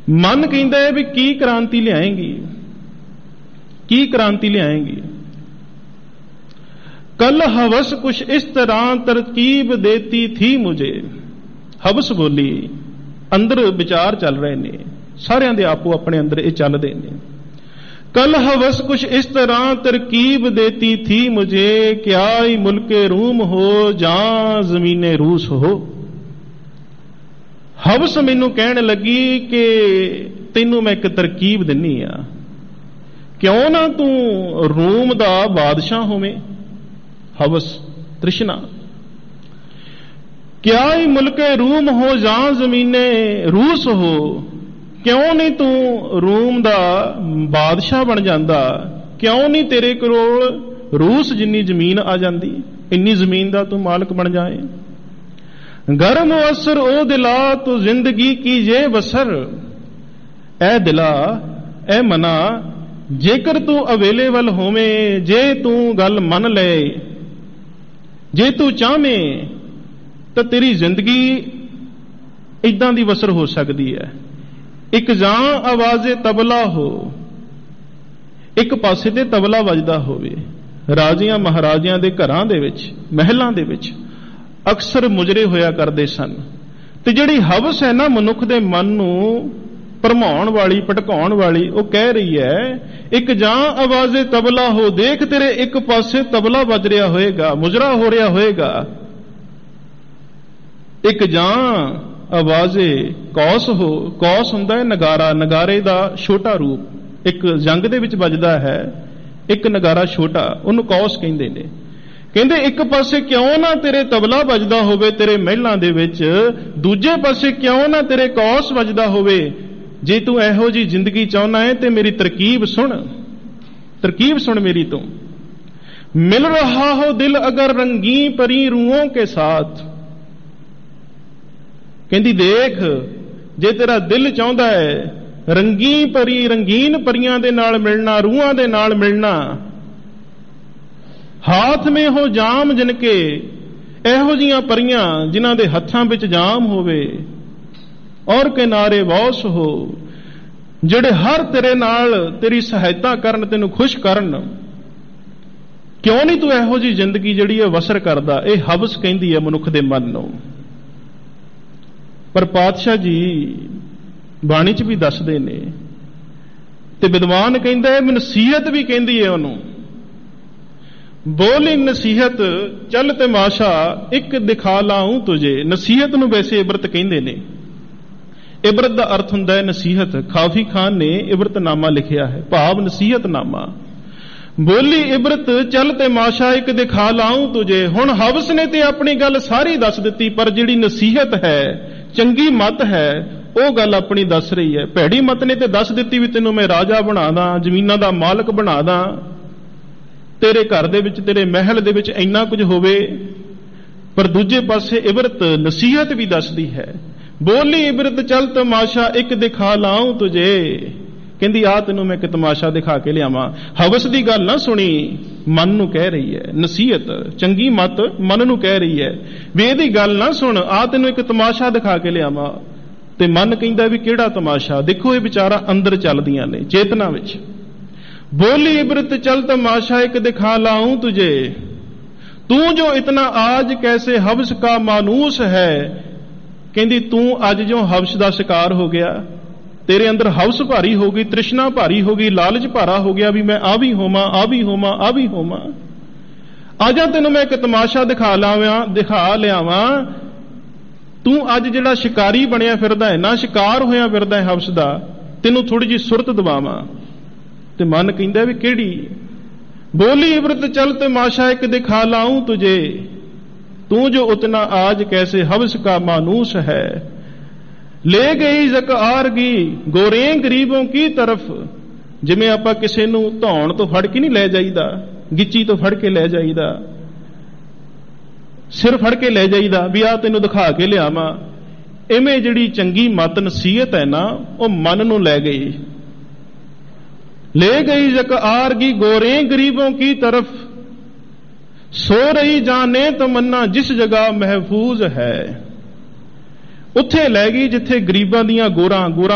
ਮਨ ਕਹਿੰਦਾ ਹੈ ਵੀ ਕੀ ਕ੍ਰਾਂਤੀ ਲਿਆਏਂਗੀ, ਕੀ ਕ੍ਰਾਂਤੀ ਲਿਆਏਂਗੀ। कल हवस कुछ इस तरह तरकीब देती थी मुझे। हवस बोली, अंदर विचार चल रहे ने, सारियां दे आपो अपने अंदर ये चलदे ने। कल हवस कुछ इस तरह तरकीब देती थी मुझे, क्या ही मुल्के रूम हो जां जमीने रूस हो। हवस मैनू कहन लगी कि तैनू मैं एक तरकीब दिन्नी आ, क्यों ना तू रूम दा बादशाह होवें। हवस तृष्णा, क्या ही मुल्के रूम हो जां जमीने रूस हो, क्यों नहीं तू रूम दा बादशाह बन जांदा, क्यों नहीं तेरे कोल रूस जिन्नी जमीन आ जांदी, इन्नी जमीन दा तू मालक बन जाए। गर्म असर ओ दिला तू जिंदगी की ये बसर, ए दिला ए मना जेकर तू अवेलेबल होवें, जे तू गल मन ले, जे तू चाहें तो तेरी जिंदगी इदां दी बसर हो सकती है। एक जां आवाज़े तबला हो, एक पासे ते तबला वजदा होवे। राजियां महाराजियां दे घरां दे विच, महलां दे विच अक्सर मुजरे होया करदे सन। ते जिहड़ी हवस है ना मनुख दे मन नूं भरमाउण वाली, भटकाउण वाली, वो कह रही है एक जां आवाज़े तबला हो, देख तेरे एक पासे तबला बज रहा होएगा, मुजरा हो रहा होएगा। एक जां आवाज़े कौस हो, कौस हुंदा है नगारा, नगारे दा छोटा रूप, एक जंग दे विच वजदा है एक नगारा छोटा, उहनूं कौस कहिंदे ने। कहंदे एक पासे क्यों ना तेरे तबला वजदा होवे तेरे महलां दे विच, दूजे पासे क्यों ना तेरे कौस वजदा होवे। जे तू इहो जी जिंदगी चाहना है तो मेरी तरकीब सुन, तरकीब सुन मेरी तू। मिल रहा हो दिल अगर रंगी परी रूहों के साथ, कहंदी देख जे तेरा दिल चाहता है रंगी परी, रंगीन परियां दे नाल मिलना, रूहां दे नाल मिलना। हाथ में हो जाम जिनके, इहो जिहियां परियां जिन्हां दे हत्थां विच जाम होवे, और किनारे वौस हो जिहड़े हर तेरे नाल तेरी सहायता करन, तेनू खुश करन। क्यों नहीं तू इहो जी जिंदगी जिहड़ी है वसर करदा। ये हवस कहंदी है मनुख दे मन नूं। पर पातशाह जी बाणी च भी दसदे ने, ते विद्वान कहंदा है नसीहत भी कहंदी है उहनूं। बोली नसीहत चल तमाशा एक दिखा लाऊं तुझे। नसीहत नूं वैसे इबरत कहंदे ने। इबरत का अर्थ हुंदा है नसीहत। काफी खान ने इबरतनामा लिखिया है, भाव नसीहतनामा। बोली इबरत चल तमाशा एक दिखा लाऊं तुझे। हुण हवस ने ते अपनी गल सारी दस दिती, पर जिहड़ी नसीहत है, चंगी मत है, वो गल अपनी दस रही है। भैड़ी मत ने ते दस दिती भी तैनूं मैं राजा बना दा, जमीनां दा मालक बना दा, तेरे घर दे विच, तेरे महल दे विच इन्ना कुछ होवे। पर दूजे पासे इबरत नसीहत भी दसदी है। बोली इबरत चल तमाशा एक दिखा लाऊं तुझे। कहंदी आ तैनूं मैं एक तमाशा दिखा के लियावां। हवस दी गल ना सुनी, मन नूं कह रही है। नसीहत चंगी मत मन नूं कह रही है भी इहदी गल ना सुन, आ तैनूं एक तमाशा दिखा के लियावां। ते मन कहंदा भी किहड़ा तमाशा। देखो ये विचारा अंदर चलदियां ने, चेतना विच। बोली इबरत चल तमाशा एक दिखा लाऊं तुझे। तू जो इतना आज कैसे हवस का मानूस है। कहंदी तू अज जो हवस का शिकार हो गया, तेरे अंदर हवस भारी हो गई, तृष्णा भारी हो गई, लालच भारा हो गया भी मैं आ भी होवां, आ भी होवां, आ भी होवां। आजा तेनों मैं एक तमाशा दिखा लियावां। तू अज जिहड़ा शिकारी बनिया फिरदा है ना, शिकार होया फिरदा है हवस दा, तेनों थोड़ी जी सुरत दवावां। ते मन कहंदा भी किहड़ी। बोली इबरत चल तमाशा एक दिखा लाऊं तुझे। तू जो उतना आज कैसे हवस का मानूस है। ले गई ज़क़आरगी गोरें गरीबों की तरफ। जिवें आपां किसे नूं धौण तो फड़ के नहीं लै जाईदा, गिच्ची तो फड़ के लै जाईदा, सिर फड़ के लै जाईदा भी आ तैनूं दिखा के लियावां। इवें जिहड़ी चंगी मत नसीहत है ना, वो मन नूं लै गई। ले गई ज़क़आरगी गोरें गरीबों की तरफ। सो रही जाने तमन्ना जिस जगह महफूज है। उत्थे लै गई जिथे गरीबां दियां गोरां